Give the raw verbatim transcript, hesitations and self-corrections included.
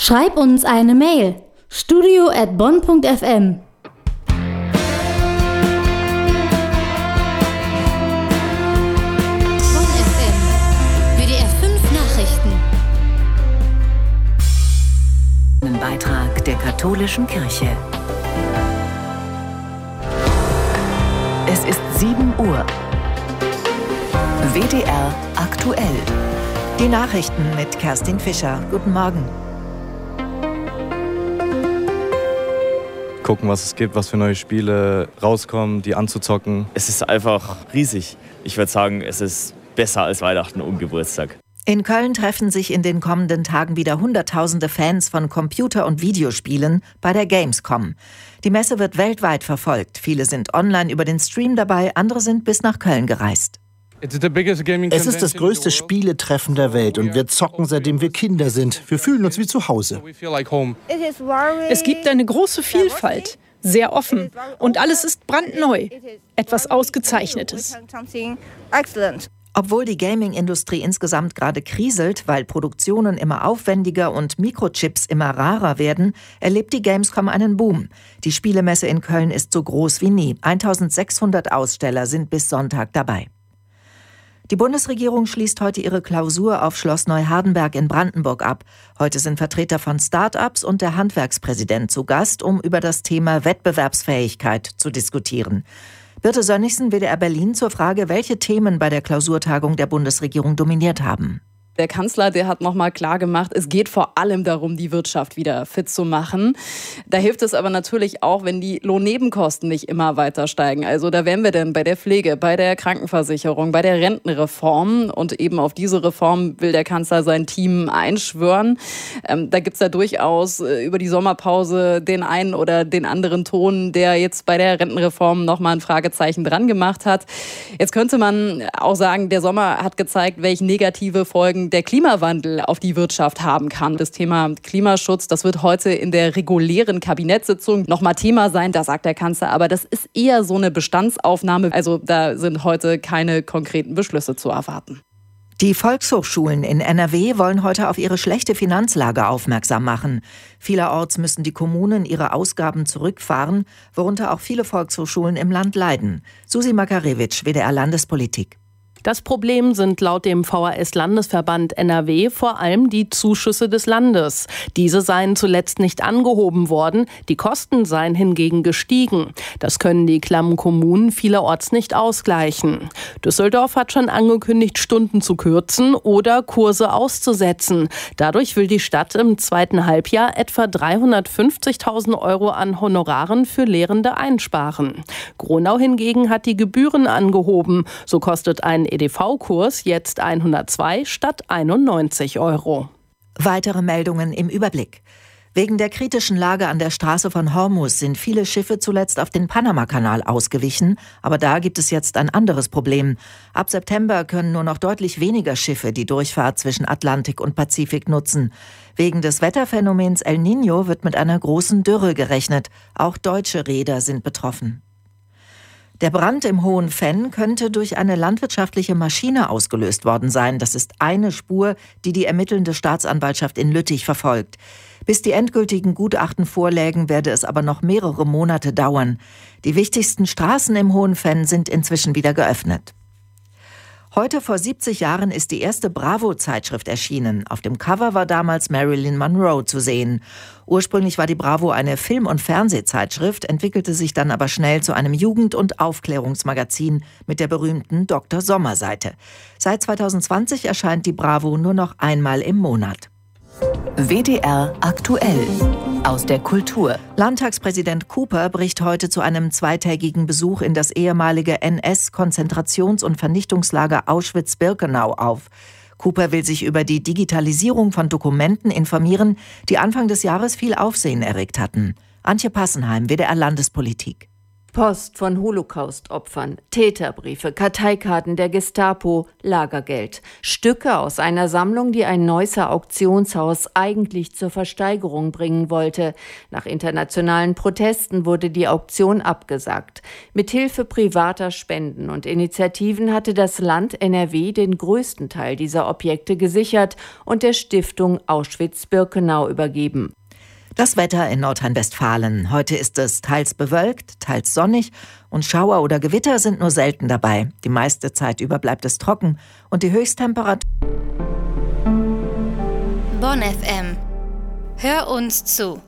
Schreib uns eine Mail. studio at bonn punkt f m. Bonn F M. W D R fünf Nachrichten. Ein Beitrag der katholischen Kirche. Es ist sieben Uhr. W D R aktuell. Die Nachrichten mit Kerstin Fischer. Guten Morgen. Gucken, was es gibt, was für neue Spiele rauskommen, die anzuzocken. Es ist einfach riesig. Ich würde sagen, es ist besser als Weihnachten und Geburtstag. In Köln treffen sich in den kommenden Tagen wieder Hunderttausende Fans von Computer- und Videospielen bei der Gamescom. Die Messe wird weltweit verfolgt. Viele sind online über den Stream dabei, andere sind bis nach Köln gereist. Es ist das größte Spieletreffen der Welt und wir zocken, seitdem wir Kinder sind. Wir fühlen uns wie zu Hause. Es gibt eine große Vielfalt, sehr offen und alles ist brandneu. Etwas Ausgezeichnetes. Obwohl die Gaming-Industrie insgesamt gerade kriselt, weil Produktionen immer aufwendiger und Mikrochips immer rarer werden, erlebt die Gamescom einen Boom. Die Spielemesse in Köln ist so groß wie nie. eintausendsechshundert Aussteller sind bis Sonntag dabei. Die Bundesregierung schließt heute ihre Klausur auf Schloss Neuhardenberg in Brandenburg ab. Heute sind Vertreter von Start-ups und der Handwerkspräsident zu Gast, um über das Thema Wettbewerbsfähigkeit zu diskutieren. Birte Sönnigsen, W D R Berlin, zur Frage, welche Themen bei der Klausurtagung der Bundesregierung dominiert haben. Der Kanzler, der hat nochmal klar gemacht, es geht vor allem darum, die Wirtschaft wieder fit zu machen. Da hilft es aber natürlich auch, wenn die Lohnnebenkosten nicht immer weiter steigen. Also da wären wir denn bei der Pflege, bei der Krankenversicherung, bei der Rentenreform. Und eben auf diese Reform will der Kanzler sein Team einschwören. Ähm, da gibt's ja durchaus äh, über die Sommerpause den einen oder den anderen Ton, der jetzt bei der Rentenreform nochmal ein Fragezeichen dran gemacht hat. Jetzt könnte man auch sagen, der Sommer hat gezeigt, welche negative Folgen der Klimawandel auf die Wirtschaft haben kann. Das Thema Klimaschutz, das wird heute in der regulären Kabinettssitzung nochmal Thema sein. Da sagt der Kanzler, aber das ist eher so eine Bestandsaufnahme. Also da sind heute keine konkreten Beschlüsse zu erwarten. Die Volkshochschulen in N R W wollen heute auf ihre schlechte Finanzlage aufmerksam machen. Vielerorts müssen die Kommunen ihre Ausgaben zurückfahren, worunter auch viele Volkshochschulen im Land leiden. Susi Makarewitsch, W D R Landespolitik. Das Problem sind laut dem V H S-Landesverband N R W vor allem die Zuschüsse des Landes. Diese seien zuletzt nicht angehoben worden, die Kosten seien hingegen gestiegen. Das können die klammen Kommunen vielerorts nicht ausgleichen. Düsseldorf hat schon angekündigt, Stunden zu kürzen oder Kurse auszusetzen. Dadurch will die Stadt im zweiten Halbjahr etwa dreihundertfünfzigtausend Euro an Honoraren für Lehrende einsparen. Gronau hingegen hat die Gebühren angehoben. So kostet ein E D V-Kurs jetzt hundertzwei statt einundneunzig Euro. Weitere Meldungen im Überblick. Wegen der kritischen Lage an der Straße von Hormuz sind viele Schiffe zuletzt auf den Panamakanal ausgewichen. Aber da gibt es jetzt ein anderes Problem. Ab September können nur noch deutlich weniger Schiffe die Durchfahrt zwischen Atlantik und Pazifik nutzen. Wegen des Wetterphänomens El Niño wird mit einer großen Dürre gerechnet. Auch deutsche Reeder sind betroffen. Der Brand im Hohen Venn könnte durch eine landwirtschaftliche Maschine ausgelöst worden sein. Das ist eine Spur, die die ermittelnde Staatsanwaltschaft in Lüttich verfolgt. Bis die endgültigen Gutachten vorlägen, werde es aber noch mehrere Monate dauern. Die wichtigsten Straßen im Hohen Venn sind inzwischen wieder geöffnet. Heute vor siebzig Jahren ist die erste Bravo-Zeitschrift erschienen. Auf dem Cover war damals Marilyn Monroe zu sehen. Ursprünglich war die Bravo eine Film- und Fernsehzeitschrift, entwickelte sich dann aber schnell zu einem Jugend- und Aufklärungsmagazin mit der berühmten Doktor Sommer-Seite. Seit zweitausendzwanzig erscheint die Bravo nur noch einmal im Monat. W D R aktuell. Aus der Kultur. Landtagspräsident Cooper bricht heute zu einem zweitägigen Besuch in das ehemalige N S-Konzentrations- und Vernichtungslager Auschwitz-Birkenau auf. Cooper will sich über die Digitalisierung von Dokumenten informieren, die Anfang des Jahres viel Aufsehen erregt hatten. Antje Passenheim, W D R Landespolitik. Post von Holocaust-Opfern, Täterbriefe, Karteikarten der Gestapo, Lagergeld. Stücke aus einer Sammlung, die ein Neusser Auktionshaus eigentlich zur Versteigerung bringen wollte. Nach internationalen Protesten wurde die Auktion abgesagt. Mithilfe privater Spenden und Initiativen hatte das Land N R W den größten Teil dieser Objekte gesichert und der Stiftung Auschwitz-Birkenau übergeben. Das Wetter in Nordrhein-Westfalen. Heute ist es teils bewölkt, teils sonnig und Schauer oder Gewitter sind nur selten dabei. Die meiste Zeit über bleibt es trocken und die Höchsttemperatur. Bonn F M. Hör uns zu.